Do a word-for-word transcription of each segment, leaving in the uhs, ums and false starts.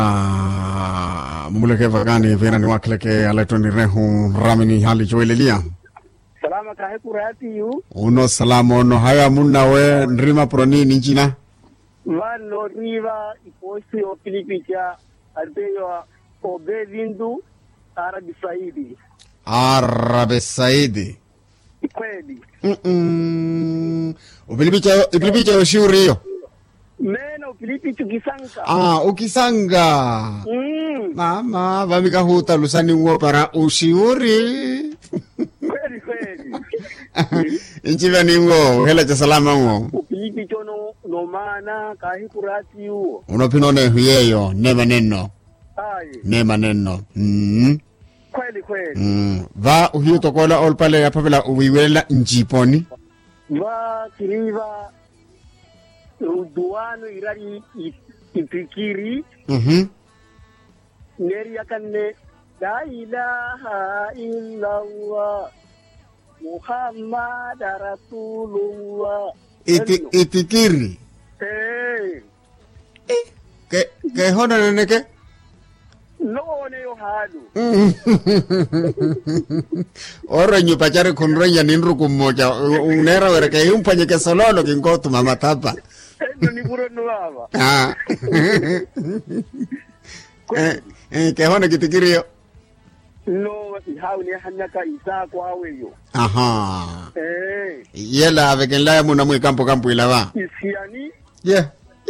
muleke vagani vena ni wakleke aletoni rehu ramini hali joelelia salama ka hekurati yu uno salamo ono haya munna we nrima proni ninjina vano riva iposi o Filipicha albeyo obevindu Arabi Saidi Arabi Saidi kweli mm Filipicha Filipicha yoshuriyo mena Filipicha ukisanga ah ukisanga mm mama vamika huta lusani uo para ushiuri kweli kweli inchiva ningo hela cha salama ngo Filipicha no no mana ka hekurati yu unopinone huyeyo nema neno ai nema neno mm kweli kweli mm va uhiyo tokola olpale ya papela uwiwela njiponi va kiriva uduano irari ipikiri mhm neri yakanne la ilaha illallah Muhammad Rasulullah iti itikiri eh ke ke hono neneke no ne yo hadu oro nyu pachare kunronya ninru kumoja unera wera ke umpanye ke sololo kingotu mama tapa no ni buro no baba ah eh eh ke hono kitikiri yo no ihawni hanyaka isa kwa weyo aha eh yela avec la muna mu campo campo ilava isiani yeah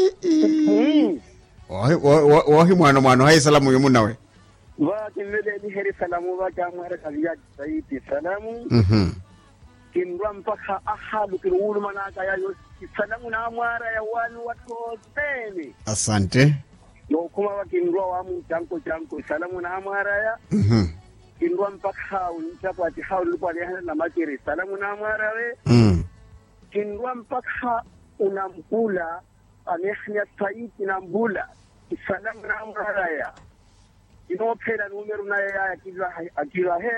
mm Wahi wahi mwana mwana hai salamu yumuna we. Wa kimele ni heri salamu wa jamara kalia saidi salamu. Mhm. Kinwa mpaka ahadu kirulu manaka ya yo salamu na amwara ya wanu watu tele. Asante. Yo kuma wa kinwa wa mu janko janko salamu na amwara ya. Mhm. Kinwa mpaka unchapa ati haulu kwa lehana na makiri salamu na amwara we. Mhm. Kinwa mpaka unamkula amehnya saidi na mbula. Salamu na amraya ino pera numero na ya akila akila he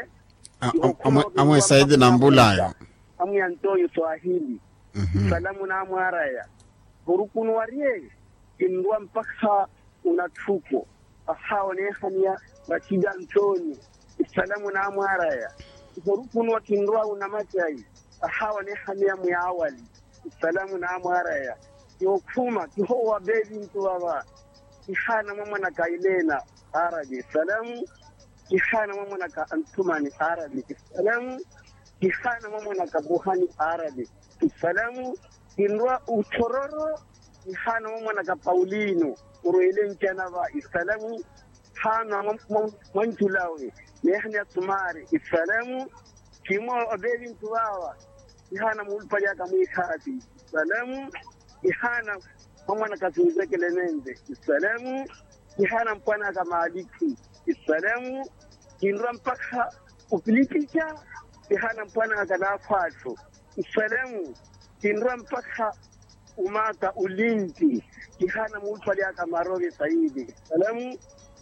amwe Saidi na mbula amu yantoyo Swahili salamu na amraya burukunu warie indwa mpaka unatuko ahaone hania bakija ntoni salamu na amraya burukunu wakindwa una machai ahaone hania mwawali salamu na amraya yokuma kihowa bebi mtu baba kihana mama na kailena Arabi salamu kihana mama na ka antumani Arabi salamu kihana mama na kabuhani Arabi salamu kindwa utororo kihana mama na ka Paulino uroelen kana ba salamu hana manjulawe nehnya tumari salamu kimo abebi mtuwawa kihana mulpa ya kamikati salamu kihana mama na kazuza kelenende salamu kihana mpana kama aliki salamu kinra mpaka Filipicha kihana mpana kana fato salamu kinra mpaka umata ulinti kihana mulpa ya kama Robe Saidi salamu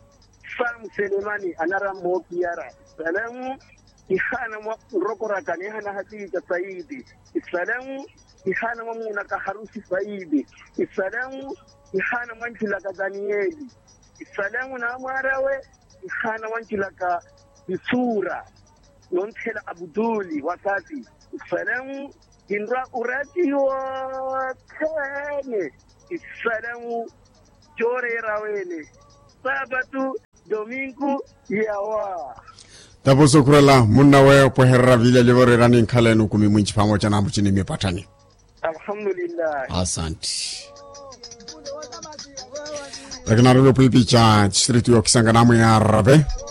Sam Selemani anara mokiara salamu kihana rokora kanehana hakika Saidi salamu kihana mamuna ka harusi Saidi salamu kihana manchila ka Danieli salamu na amarawe kihana manchila ka Bisura nontela Abduli wakati salamu kindra urati wa kane salamu chore rawele sabatu domingo yawa taposo kurala munna we po herra vile livore running kale nukumi mwinchi pamoja na mchini mipatani alhamdulillah asante lakini nalo Filipicha district yo kisanga namu ya Arabe